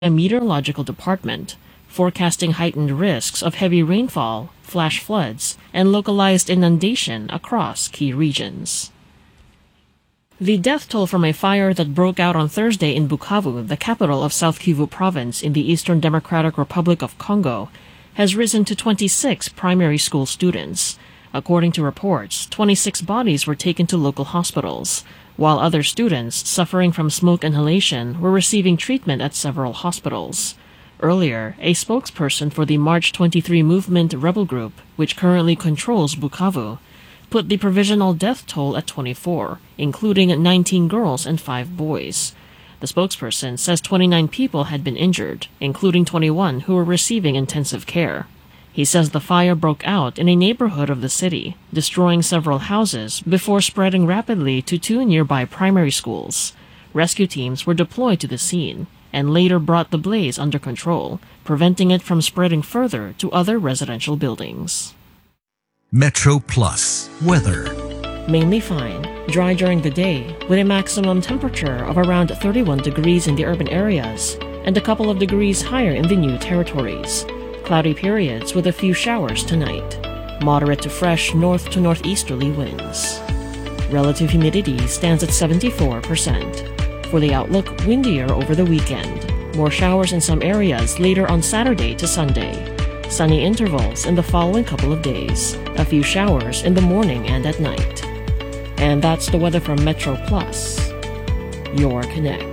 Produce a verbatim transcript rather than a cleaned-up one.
Meteorological Department, forecasting heightened risks of heavy rainfall, flash floods, and localized inundation across key regions. The death toll from a fire that broke out on Thursday in Bukavu, the capital of South Kivu Province in the Eastern Democratic Republic of Congo, has risen to twenty-six primary school students. According to reports, twenty-six bodies were taken to local hospitals, while other students suffering from smoke inhalation were receiving treatment at several hospitals. Earlier, a spokesperson for the March twenty-three Movement rebel group, which currently controls Bukavu, put the provisional death toll at twenty-four, including nineteen girls and five boys. The spokesperson says twenty-nine people had been injured, including twenty-one who were receiving intensive care. He says the fire broke out in a neighborhood of the city, destroying several houses before spreading rapidly to two nearby primary schools. Rescue teams were deployed to the scene and later brought the blaze under control, preventing it from spreading further to other residential buildings. Metro Plus weather. Mainly fine, dry during the day, with a maximum temperature of around thirty-one degrees in the urban areas and a couple of degrees higher in the new territories. Cloudy periods with a few showers tonight. Moderate to fresh north to northeasterly winds. Relative humidity stands at seventy-four percent. For the outlook, windier over the weekend. More showers in some areas later on Saturday to Sunday. Sunny intervals in the following couple of days. A few showers in the morning and at night. And that's the weather from Metro Plus, your connect.